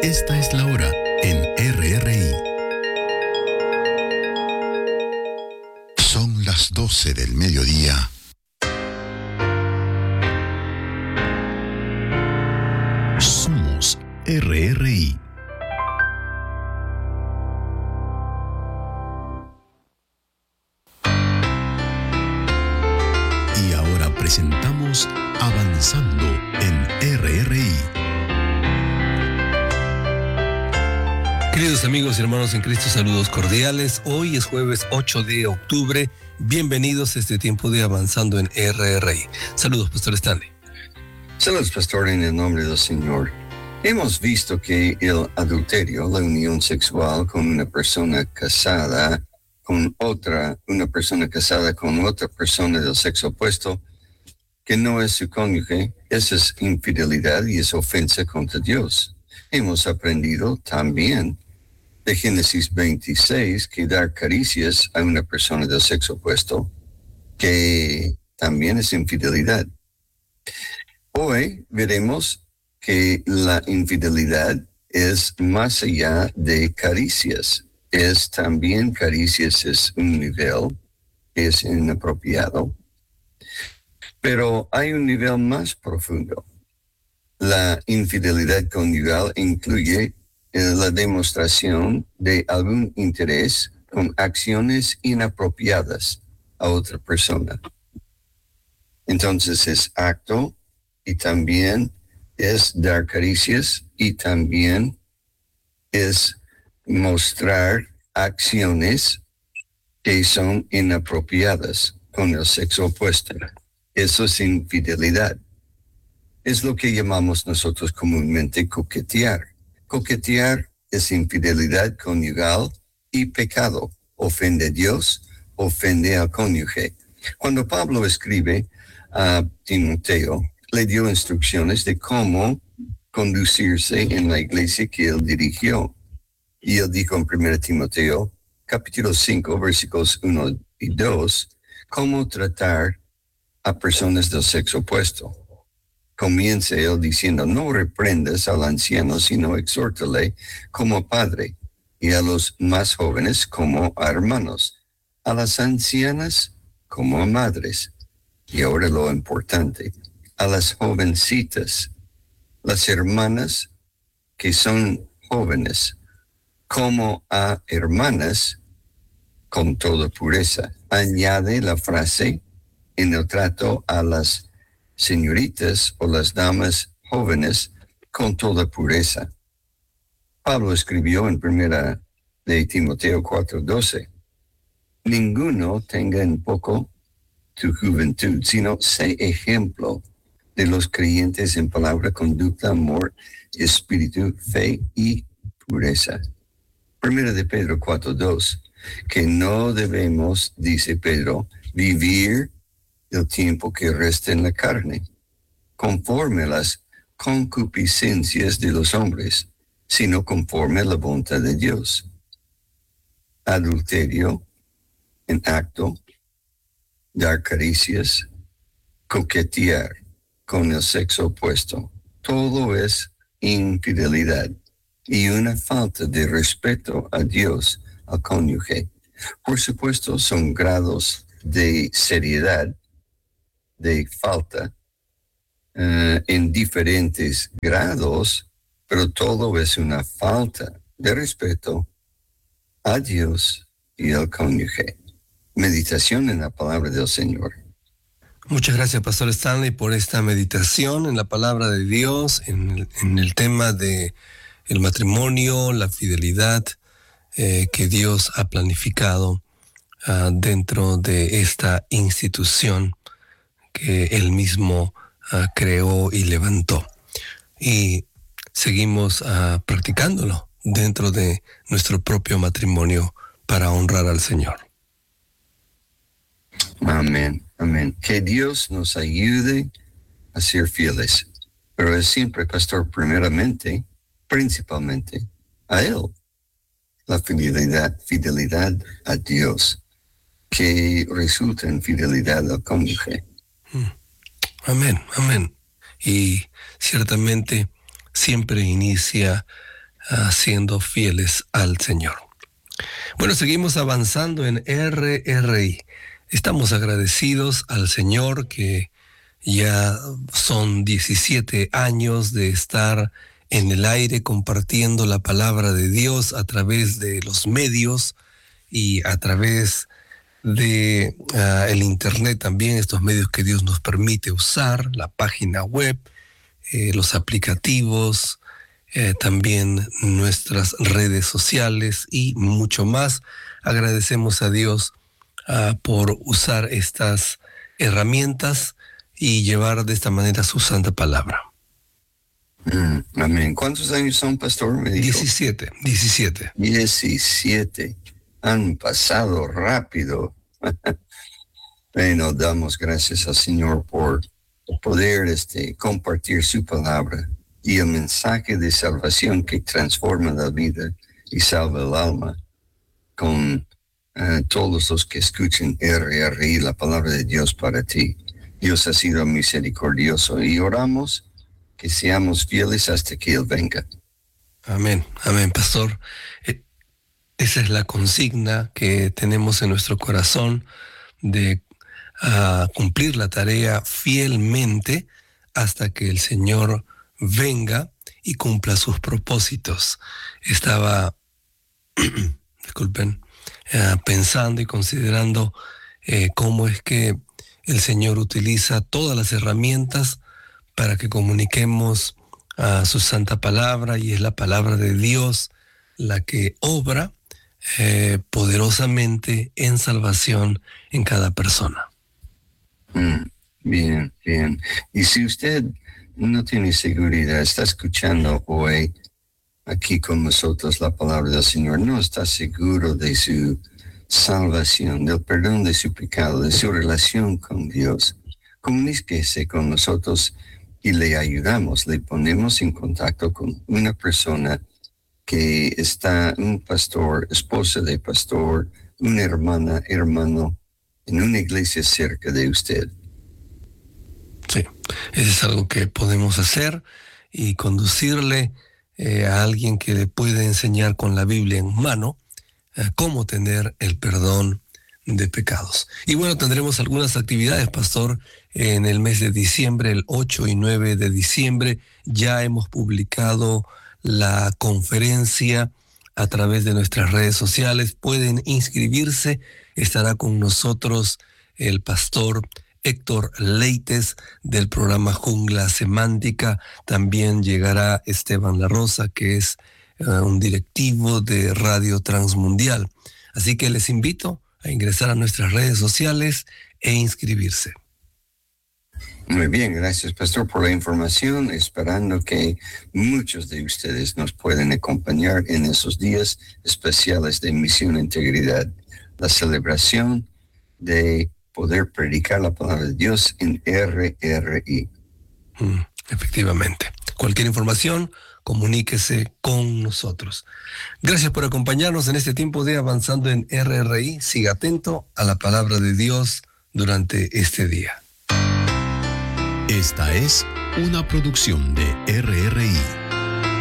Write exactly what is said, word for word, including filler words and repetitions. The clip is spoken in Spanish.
Esta es la hora en R R I. Son las doce del mediodía. Somos R R I. Y ahora presentamos Avanzando en R R I. Queridos amigos y hermanos en Cristo, saludos cordiales. Hoy es jueves ocho de octubre. Bienvenidos a este tiempo de Avanzando en R R I. Saludos, Pastor Stanley. Saludos, Pastor, en el nombre del Señor. Hemos visto que el adulterio, la unión sexual con una persona casada con otra, una persona casada con otra persona del sexo opuesto, que no es su cónyuge, esa es infidelidad y es ofensa contra Dios. Hemos aprendido también de Génesis veintiséis que dar caricias a una persona del sexo opuesto, que también es infidelidad. Hoy veremos que la infidelidad es más allá de caricias. Es también caricias, es un nivel que es inapropiado. Pero hay un nivel más profundo. La infidelidad conyugal incluye eh, la demostración de algún interés con acciones inapropiadas a otra persona. Entonces es acto y también es dar caricias y también es mostrar acciones que son inapropiadas con el sexo opuesto. Eso es infidelidad. Es lo que llamamos nosotros comúnmente coquetear. Coquetear es infidelidad conyugal y pecado. Ofende a Dios, ofende al cónyuge. Cuando Pablo escribe a Timoteo, le dio instrucciones de cómo conducirse en la iglesia que él dirigió. Y él dijo en primera Timoteo, capítulo cinco, versículos uno y dos, cómo tratar a personas del sexo opuesto. Comienza él diciendo, no reprendas al anciano, sino exhórtale como padre, y a los más jóvenes como a hermanos, a las ancianas como a madres. Y ahora lo importante, a las jovencitas, las hermanas que son jóvenes, como a hermanas con toda pureza. Añade la frase en el trato a las señoritas o las damas jóvenes con toda pureza. Pablo escribió en primera de Timoteo cuatro doce, ninguno tenga en poco tu juventud, sino sé ejemplo de los creyentes en palabra, conducta, amor, espíritu, fe y pureza. Primera de Pedro cuatro dos, que no debemos, dice Pedro, vivir el tiempo que resta en la carne, conforme a las concupiscencias de los hombres, sino conforme a la voluntad de Dios. Adulterio en acto, dar caricias, coquetear con el sexo opuesto, todo es infidelidad y una falta de respeto a Dios, al cónyuge. Por supuesto, son grados de seriedad, de falta, uh, en diferentes grados, pero todo es una falta de respeto a Dios y al cónyuge. Meditación en la palabra del Señor. Muchas gracias, Pastor Stanley, por esta meditación en la palabra de Dios, en el, en el tema de el matrimonio, la fidelidad eh, que Dios ha planificado uh, dentro de esta institución que Él mismo uh, creó y levantó. Y seguimos uh, practicándolo dentro de nuestro propio matrimonio para honrar al Señor. Amén, amén. Que Dios nos ayude a ser fieles, pero es siempre, pastor, primeramente, principalmente, a Él. La fidelidad, fidelidad a Dios, que resulta en fidelidad al cónyuge. Amén, amén. Y ciertamente siempre inicia uh, siendo fieles al Señor. Bueno, seguimos avanzando en R R I. Estamos agradecidos al Señor que ya son diecisiete años de estar en el aire compartiendo la palabra de Dios a través de los medios y a través de uh, el internet también, estos medios que Dios nos permite usar, la página web, eh, los aplicativos, eh, también nuestras redes sociales y mucho más. Agradecemos a Dios uh, por usar estas herramientas y llevar de esta manera su santa palabra. Mm, amén. ¿Cuántos años son, pastor? Me dijo. diecisiete, diecisiete. diecisiete. Han pasado rápido. Bueno, damos gracias al Señor por poder este, compartir su palabra y el mensaje de salvación que transforma la vida y salva el alma con uh, todos los que escuchen R R I, la palabra de Dios para ti. Dios ha sido misericordioso y oramos que seamos fieles hasta que Él venga. Amén, amén, pastor. Eh, esa es la consigna que tenemos en nuestro corazón de uh, cumplir la tarea fielmente hasta que el Señor venga y cumpla sus propósitos. Estaba, disculpen, uh, pensando y considerando eh, cómo es que el Señor utiliza todas las herramientas para que comuniquemos uh, su santa palabra, y es la palabra de Dios la que obra eh, poderosamente en salvación en cada persona. Mm, bien, bien. Y si usted no tiene seguridad, está escuchando hoy aquí con nosotros la palabra del Señor, no está seguro de su salvación, del perdón de su pecado, de su relación con Dios, comuníquese con nosotros y le ayudamos, le ponemos en contacto con una persona que está, un pastor, esposa de pastor, una hermana, hermano, en una iglesia cerca de usted. Sí, eso es algo que podemos hacer y conducirle eh, a alguien que le puede enseñar con la Biblia en mano eh, cómo tener el perdón de pecados. Y bueno, tendremos algunas actividades, pastor, en el mes de diciembre, el ocho y nueve de diciembre. Ya hemos publicado la conferencia a través de nuestras redes sociales. Pueden inscribirse. Estará con nosotros el pastor Héctor Leites del programa Jungla Semántica. También llegará Esteban La Rosa, que es uh, un directivo de Radio Transmundial. Así que les invito a ingresar a nuestras redes sociales e inscribirse. Muy bien, gracias, pastor, por la información, esperando que muchos de ustedes nos pueden acompañar en esos días especiales de Misión e Integridad, la celebración de poder predicar la palabra de Dios en R R I. Mm, efectivamente. Cualquier información, comuníquese con nosotros. Gracias por acompañarnos en este tiempo de Avanzando en R R I. Siga atento a la palabra de Dios durante este día. Esta es una producción de R R I.